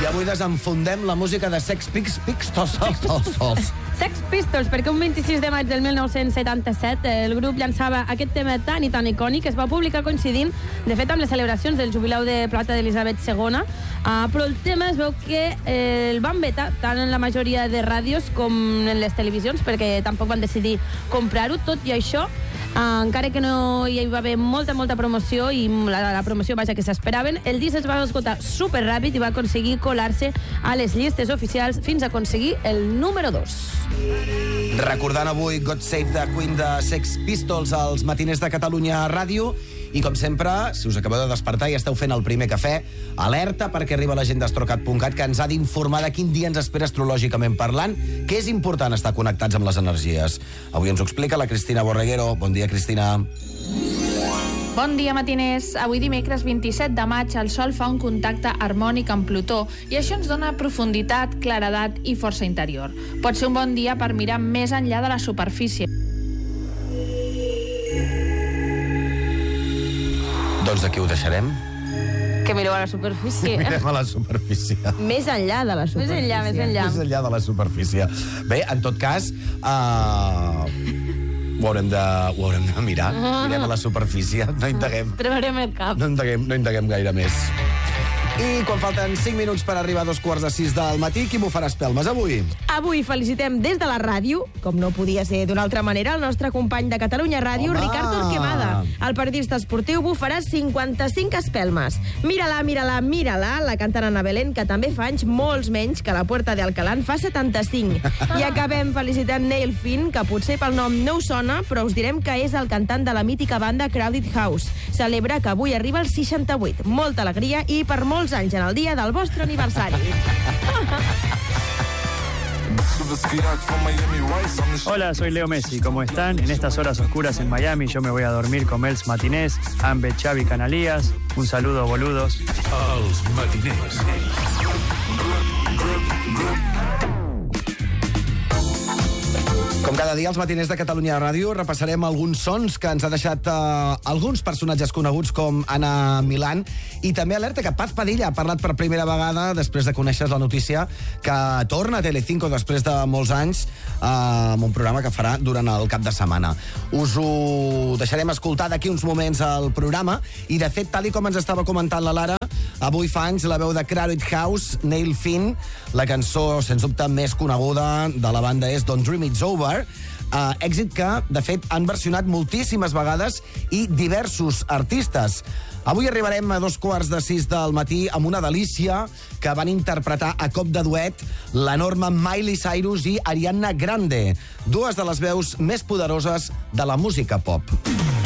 avui desenfundem la música de Sex Pistols. Sex Pistols, perquè un 26 de maig del 1977 el grup llançava aquest tema tan i tan icònic que es va publicar coincidint, de fet, amb les celebracions del jubilau de plata d'Elisabet II, però el tema es veu que el van vetar tant en la majoria de ràdios com en les televisions, perquè tampoc van decidir comprar-ho. Tot i això, encara que no hi va haver molta promoció i la promoció vaja que s'esperaven, el disc es va esgotar superràpid i va aconseguir colar-se a les llistes oficials fins a aconseguir el número 2. Recordant avui God Save the Queen de Sex Pistols als matiners de Catalunya Ràdio. I com sempre, si us acabeu de despertar i esteu fent el primer cafè, alerta perquè arriba la gent d'Astrocat.cat que ens ha d'informar de quin dia ens espera astrològicament parlant, que és important estar connectats amb les energies. Avui ens ho explica la Cristina Borreguero. Bon dia, Cristina. Bon dia, matiners. Avui dimecres 27 de maig el Sol fa un contacte harmònic amb Plutó i això ens dona profunditat, claredat i força interior. Pot ser un bon dia per mirar més enllà de la superfície. Doncs aquí ho deixarem. Que mireu a la superfície. Mirem a la superfície. Més enllà de la superfície. Més enllà. Més enllà de la superfície. Bé, en tot cas, ho haurem de mirar. Mirem a la superfície. No indaguem. Treurem el cap. No indaguem gaire més. I quan falten 5 minuts per arribar a 2:45 del matí, qui m'ho farà espelmes avui? Avui felicitem des de la ràdio, com no podia ser d'una altra manera, el nostre company de Catalunya Ràdio, Home! Ricard Torquemada. El periodista esportiu bufarà 55 espelmes. Mira-la, mira-la, mira-la, la cantant Ana Belén, que també fa anys molts menys que la Puerta de Alcalá, fa 75. I acabem felicitant Neil Finn, que potser pel nom no us sona, però us direm que és el cantant de la mítica banda Crowded House. Celebra que avui arriba al 68. Molta alegria i per molts anys en el dia del vostre aniversari. Hola, soy Leo Messi. ¿Cómo están? En estas horas oscuras en Miami yo me voy a dormir con Mels Matinés, Ambe, Xavi, Canalías. Un saludo, boludos. Els matiners. Com cada dia, als matiners de Catalunya Ràdio repassarem alguns sons que ens ha deixat alguns personatges coneguts com Ana Milán, i també alerta que Paz Padilla ha parlat per primera vegada després de conèixer la notícia que torna a Telecinco després de molts anys amb un programa que farà durant el cap de setmana. Us ho deixarem escoltar d'aquí uns moments al programa i, de fet, tal i com ens estava comentant la Lara, avui fa anys la veu de Crowded House, Neil Finn. La cançó, sens dubte, més coneguda de la banda és Don't Dream It's Over, èxit que, de fet, han versionat moltíssimes vegades i diversos artistes. Avui arribarem a 2:45 del matí amb una delícia que van interpretar a cop de duet l'enorme Miley Cyrus i Ariana Grande, dues de les veus més poderoses de la música pop.